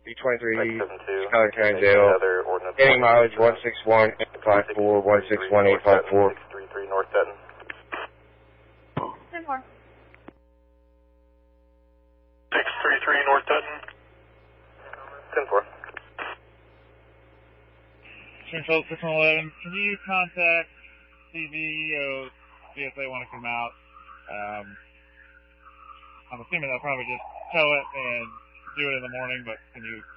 B23, Skyler County Jail. Getting mileage 161.54, 161.854. 633 North Dutton. 10-4. 633 North Dutton. 10-4. Central 611, can you contact CVO, see if they want to come out? I'm assuming they'll probably just tow it and do it in the morning, but can you